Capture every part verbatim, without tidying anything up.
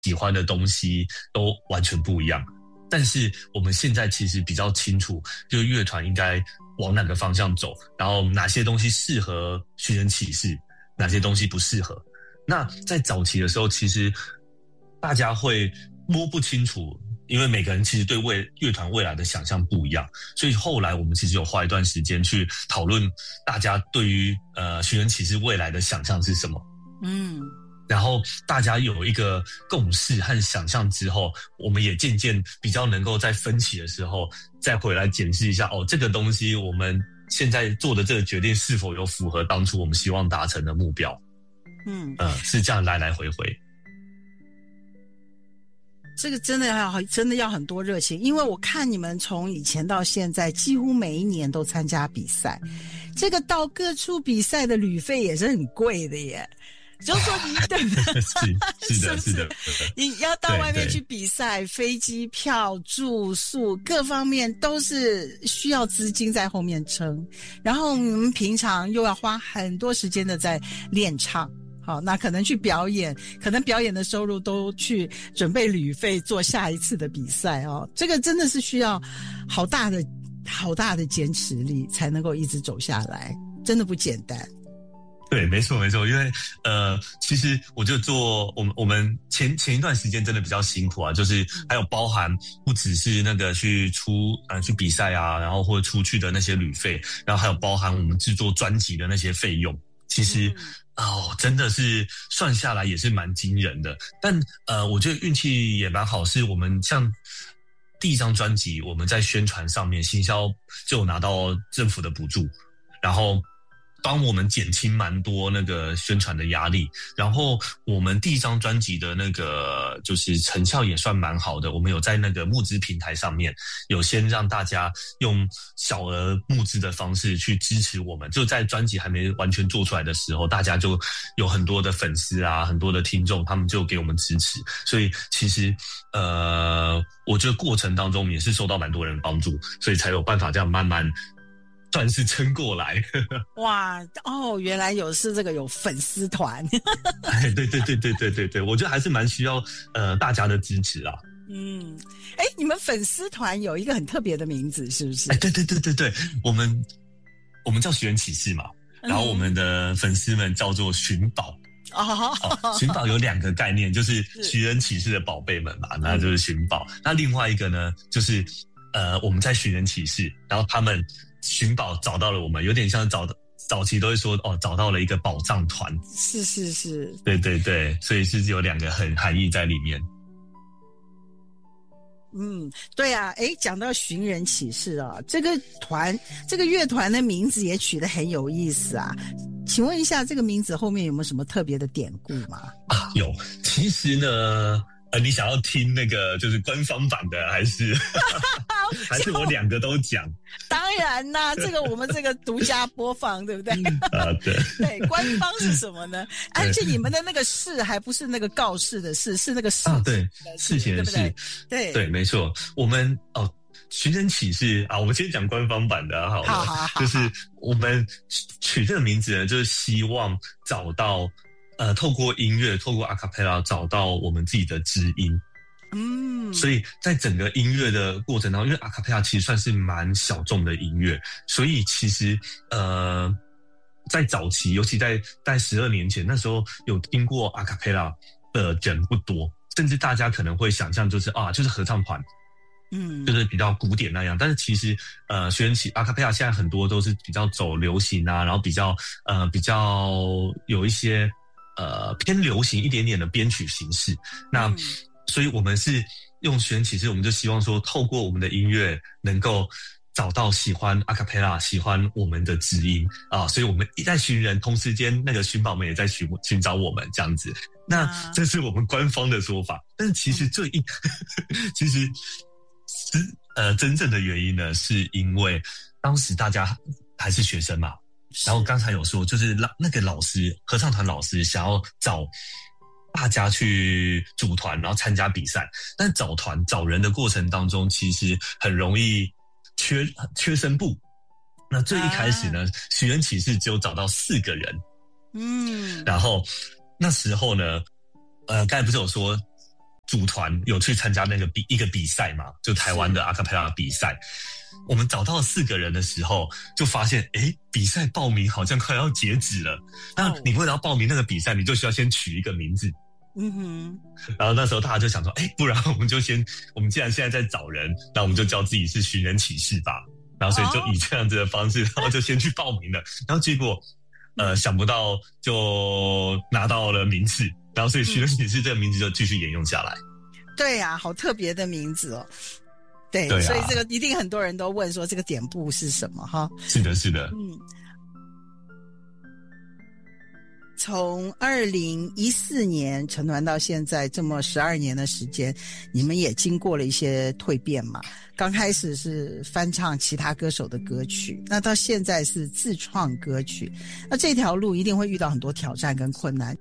喜欢的东西都完全不一样。但是我们现在其实比较清楚，就是乐团应该往哪个方向走，然后哪些东西适合寻人启事，哪些东西不适合。那在早期的时候，其实大家会摸不清楚，因为每个人其实对未乐团未来的想象不一样，所以后来我们其实有花一段时间去讨论大家对于呃寻人启事未来的想象是什么。嗯。然后大家有一个共识和想象之后，我们也渐渐比较能够在分歧的时候再回来检视一下，哦，这个东西我们现在做的这个决定是否有符合当初我们希望达成的目标。嗯，呃，是这样来来回回。 这个真的要真的要很多热情，因为我看你们从以前到现在几乎每一年都参加比赛，这个到各处比赛的旅费也是很贵的耶。就是说你对是是的是的， 你要到外面去比赛，飞机票、住宿各方面都是需要资金在后面撑，然后我们平常又要花很多时间的在练唱。好，那可能去表演，可能表演的收入都去准备旅费做下一次的比赛哦。这个真的是需要好大的好大的坚持力才能够一直走下来，真的不简单。 对，没错没错，因为呃，其实我就做我们我们前前一段时间真的比较辛苦啊，就是还有包含不只是那个去出呃去比赛啊，然后或者出去的那些旅费，然后还有包含我们制作专辑的那些费用，其实、嗯、哦真的是算下来也是蛮惊人的。但呃，我觉得运气也蛮好，是我们像第一张专辑，我们在宣传上面行销就有拿到政府的补助，然后帮我们减轻蛮多那个宣传的压力，然后我们第一张专辑的那个就是成效也算蛮好的，我们有在那个募资平台上面有先让大家用小额募资的方式去支持我们，就在专辑还没完全做出来的时候，大家就有很多的粉丝啊，很多的听众，他们就给我们支持，所以其实呃，我觉得过程当中也是受到蛮多人帮助，所以才有办法这样慢慢算是撑过来。 哇哦，原来有是这个有粉丝团。 哎，对对对对对对对，我觉得还是蛮需要呃大家的支持啊。 嗯，哎，你们粉丝团有一个很特别的名字，是不是？ 哎，对对对对对，我们我们叫寻人启事嘛，然后我们的粉丝们叫做寻宝。哦，哦寻宝有两个概念，就是寻人启事的宝贝们嘛，那就是寻宝。嗯、那另外一个呢，就是呃我们在寻人启事，然后他们寻宝找到了我们，有点像找早期都会说哦，找到了一个宝藏团。 是是是， 对对对，所以是有两个很含义在里面。 嗯，对啊，诶，讲到寻人启事啊，这个团这个乐团的名字也取得很有意思啊。请问一下，这个名字后面有没有什么特别的典故吗？ 啊，有。其实呢，呃，你想要听那个就是官方版的，还是还是我两个都讲？当然啦，这个我们这个独家播放，对不对？ 啊，对。 对，官方是什么呢？而且你们的那个事还不是那个告示的事，是那个事啊，对，事情的事， 对对，没错。我们哦，寻人启事啊，我们先讲官方版的好了。 好好好， 就是我们取这个名字呢，就是希望找到呃，透过音乐，透过阿卡贝拉找到我们自己的知音。嗯，所以在整个音乐的过程当中，因为阿卡贝拉其实算是蛮小众的音乐，所以其实呃，在早期，尤其在在十二年前，那时候有听过阿卡贝拉的人不多，甚至大家可能会想象就是啊，就是合唱团，嗯，就是比较古典那样。但是其实呃，学人启阿卡贝拉现在很多都是比较走流行啊，然后比较呃比较有一些呃偏流行一点点的编曲形式。那、嗯所以我们是用寻人启事，我们就希望说，透过我们的音乐能够找到喜欢阿卡贝拉、喜欢我们的知音啊，所以我们一在寻人，同时间那个寻宝们也在寻寻找我们这样子。那这是我们官方的说法，但是其实最一，其实是呃真正的原因呢，是因为当时大家还是学生嘛，然后刚才有说，就是那个老师，合唱团老师想要找大家去组团，然后参加比赛，但找团找人的过程当中，其实很容易缺缺声部。那最一开始呢，寻人启事只有找到四个人，嗯，然后那时候呢，呃，刚才不是有说组团有去参加那个比一个比赛嘛，就台湾的阿卡贝拉比赛。我们找到四个人的时候，就发现，哎，比赛报名好像快要截止了。那你为了要报名那个比赛，你就需要先取一个名字。 嗯哼。 然后那时候大家就想说，哎，不然我们就先，我们既然现在在找人，那我们就叫自己是寻人启事吧。然后所以就以这样子的方式，然后就先去报名了。然后结果，呃，想不到就拿到了名次。然后所以寻人启事这个名字就继续沿用下来。 对呀、啊，好特别的名字哦。对， 对啊， 所以这个一定很多人都问说这个典故是什么哈？ 是的，是的。 嗯，从二零一四年成团到现在这么十二年的时间，你们也经过了一些蜕变嘛。刚开始是翻唱其他歌手的歌曲，那到现在是自创歌曲，那这条路一定会遇到很多挑战跟困难。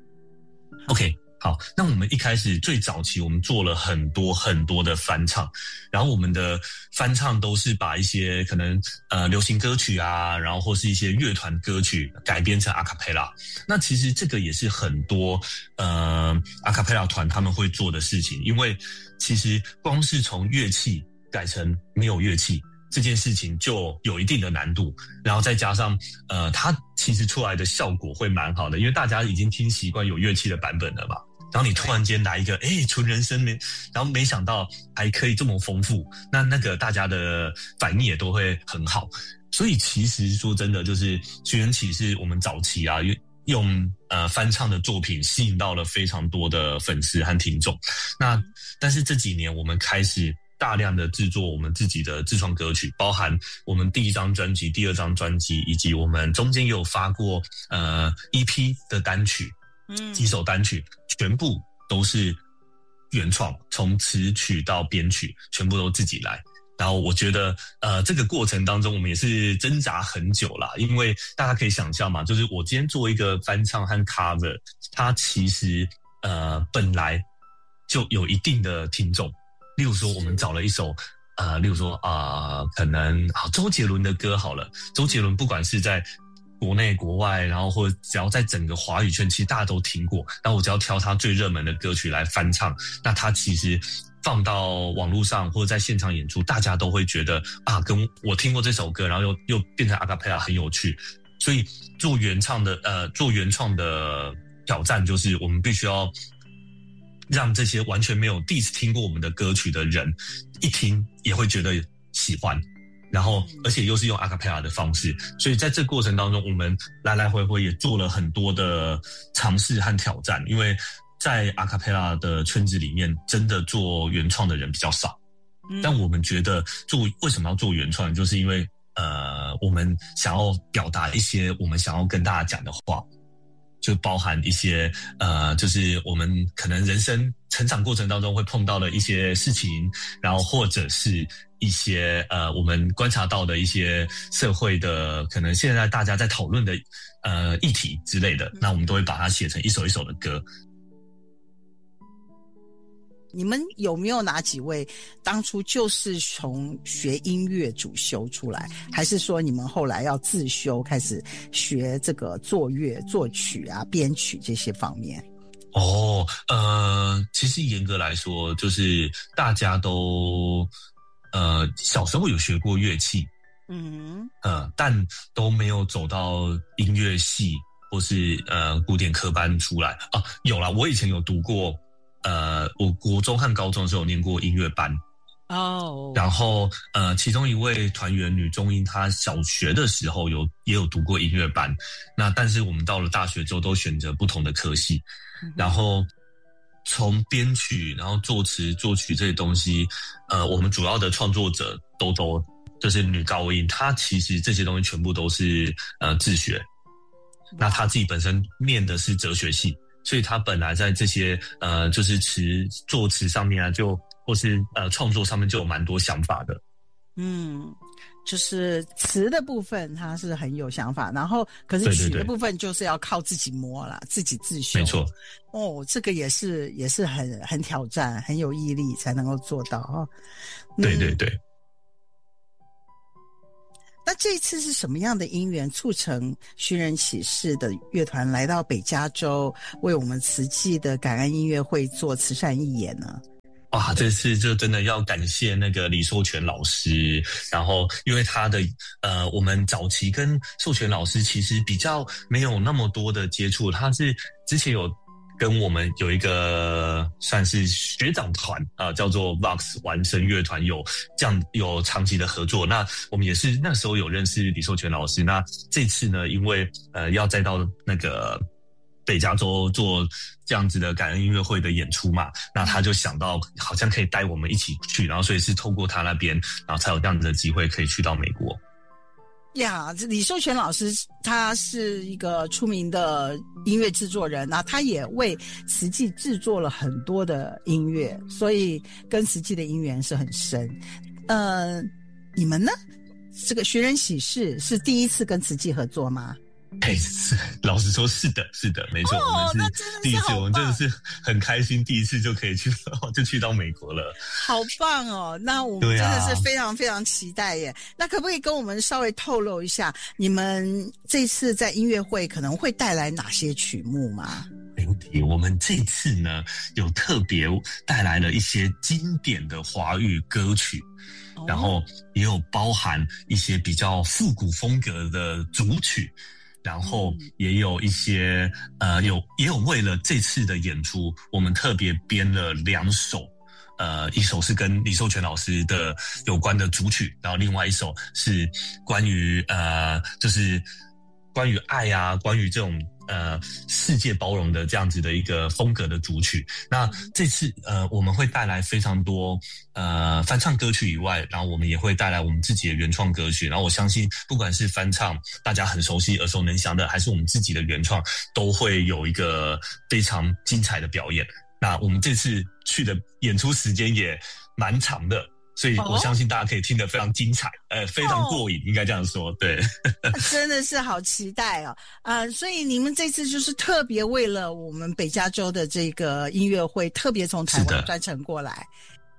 OK。好，那我们一开始最早期，我们做了很多很多的翻唱，然后我们的翻唱都是把一些可能呃流行歌曲啊，然后或是一些乐团歌曲改编成阿卡贝拉。那其实这个也是很多呃阿卡贝拉团他们会做的事情，因为其实光是从乐器改成没有乐器这件事情就有一定的难度，然后再加上呃它其实出来的效果会蛮好的，因为大家已经听习惯有乐器的版本了嘛。然后你突然间来一个哎纯人声没，然后没想到还可以这么丰富，那那个大家的反应也都会很好。所以其实说真的，就是寻人启事我们早期啊用呃翻唱的作品吸引到了非常多的粉丝和听众。那但是这几年我们开始大量的制作我们自己的自创歌曲，包含我们第一张专辑、第二张专辑，以及我们中间也有发过呃 E P 的单曲。几首单曲全部都是原创，从词曲到编曲全部都自己来。然后我觉得呃这个过程当中我们也是挣扎很久啦，因为大家可以想象嘛，就是我今天做一个翻唱和 cover， 它其实呃本来就有一定的听众。例如说我们找了一首呃例如说啊、呃、可能好周杰伦的歌好了，周杰伦不管是在国内国外，然后或者只要在整个华语圈，其实大家都听过。那我只要挑他最热门的歌曲来翻唱，那他其实放到网络上或者在现场演出，大家都会觉得啊，跟我听过这首歌，然后又又变成阿卡贝拉很有趣。所以做原唱的呃做原创的挑战就是我们必须要让这些完全没有第一次听过我们的歌曲的人一听也会觉得喜欢。然后而且又是用阿卡贝拉的方式，所以在这个过程当中我们来来回回也做了很多的尝试和挑战，因为在阿卡贝拉的圈子里面真的做原创的人比较少。嗯、但我们觉得做为什么要做原创，就是因为呃我们想要表达一些我们想要跟大家讲的话，就包含一些呃就是我们可能人生成长过程当中会碰到的一些事情，然后或者是一些呃我们观察到的一些社会的可能现在大家在讨论的呃议题之类的，那我们都会把它写成一首一首的歌。 你们有没有哪几位当初就是从学音乐主修出来，还是说你们后来要自修开始学这个作乐作曲啊编曲这些方面？ 哦，呃其实严格来说就是大家都呃小时候有学过乐器，嗯呃但都没有走到音乐系或是呃古典科班出来啊。有啦，我以前有读过呃我国中和高中的时候有念过音乐班哦， oh. 然后呃其中一位团员女中音，她小学的时候有也有读过音乐班，那但是我们到了大学之后都选择不同的科系，嗯、然后从编曲然后作词作曲这些东西，呃我们主要的创作者兜兜就是女高音，她其实这些东西全部都是呃自学， wow. 那她自己本身念的是哲学系，所以他本来在这些呃就是词作词上面啊，就或是呃创作上面就有蛮多想法的。嗯， 就是词的部分他是很有想法，然后可是曲的部分就是要靠自己摸啦，自己自修。 没错。 哦，这个也是也是很很挑战，很有毅力才能够做到啊、哦。 对对对。 那这一次是什么样的因缘促成寻人启事的乐团来到北加州，为我们慈济的感恩音乐会做慈善义演呢？ 哇，这次就真的要感谢那个李寿全老师，然后因为他的呃，我们早期跟寿全老师其实比较没有那么多的接触，他是之前有跟我们有一个算是学长团啊、呃，叫做 Vox 玩声乐团，有这样有长期的合作。那我们也是那时候有认识李寿全老师。那这次呢，因为呃要再到那个北加州做这样子的感恩音乐会的演出嘛，那他就想到好像可以带我们一起去，然后所以是透过他那边，然后才有这样子的机会可以去到美国。 呀，李寿全老师他是一个出名的音乐制作人，那他也为慈济制作了很多的音乐，所以跟慈济的因缘是很深。呃，你们呢？这个寻人启事是第一次跟慈济合作吗？ 哎，是，老实说，是的，是的，没错， 哦、 我们是第一次，我们真的是很开心，第一次就可以去，就去到美国了， 好棒哦！那我们真的是非常非常期待耶。啊、那可不可以跟我们稍微透露一下，你们这次在音乐会可能会带来哪些曲目吗？ 没问题，我们这次呢有特别带来了一些经典的华语歌曲。哦、然后也有包含一些比较复古风格的主曲，然后也有一些呃有也有为了这次的演出，我们特别编了两首，呃一首是跟李寿全老师的有关的主曲，然后另外一首是关于呃就是关于爱啊，关于这种呃世界包容的这样子的一个风格的主曲。那这次呃我们会带来非常多呃翻唱歌曲以外，然后我们也会带来我们自己的原创歌曲，然后我相信不管是翻唱大家很熟悉耳熟能详的，还是我们自己的原创，都会有一个非常精彩的表演。那我们这次去的演出时间也蛮长的，所以我相信大家可以听得非常精彩，呃，非常过瘾，应该这样说，对。 真的是好期待哦，呃，所以你们这次就是特别为了我们北加州的这个音乐会，特别从台湾专程过来。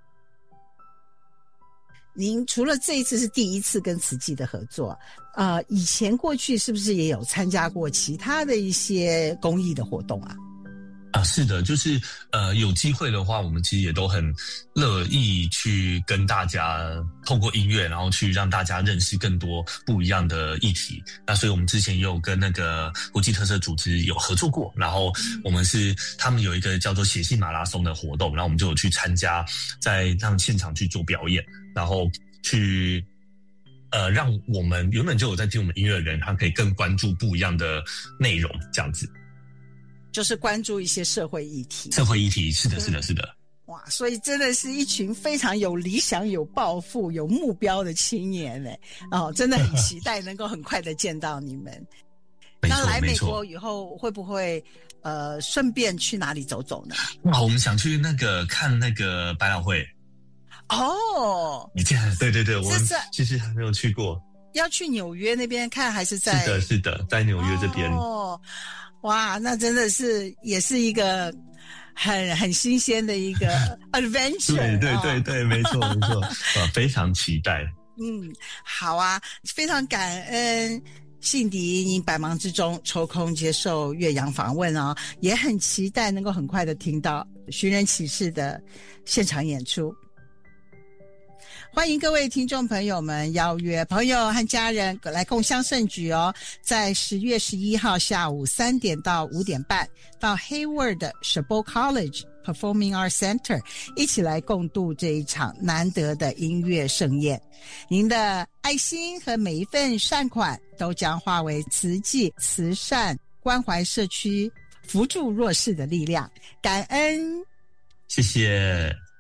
您除了这一次是第一次跟慈济的合作，呃，以前过去是不是也有参加过其他的一些公益的活动啊？ 啊，是的，就是呃，有机会的话，我们其实也都很乐意去跟大家透过音乐，然后去让大家认识更多不一样的议题。那所以我们之前也有跟那个国际特色组织有合作过，然后我们是他们有一个叫做写信马拉松的活动，然后我们就有去参加，在他们现场去做表演，然后去呃，让我们原本就有在听我们音乐的人，他可以更关注不一样的内容，这样子。 就是关注一些社会议题。 社会议题，是的，是的，是的。 哇，所以真的是一群非常有理想、有抱负、有目标的青年嘞！哦，真的很期待能够很快的见到你们。那来美国以后会不会呃顺便去哪里走走呢？ 哇，我们想去那个看那个百老汇。 哦， 你这样，对对对，我们其实还没有去过。 要去纽约那边看，还是在？ 是的，是的，在纽约这边。 哦。哇，那真的是也是一个很很新鲜的一个 adventure。 对对对对，哦、没错没错，啊，非常期待。 嗯，好啊，非常感恩信迪您百忙之中抽空接受岳阳访问啊、哦，也很期待能够很快的听到寻人启事的现场演出。欢迎各位听众朋友们邀约朋友和家人来共襄盛举哦，在十月十一号下午三点到五点半到 Hayward 的 Chabot College Performing Arts Center 一起来共度这一场难得的音乐盛宴。您的爱心和每一份善款都将化为慈济慈善关怀社区扶助弱势的力量。感恩， 谢谢。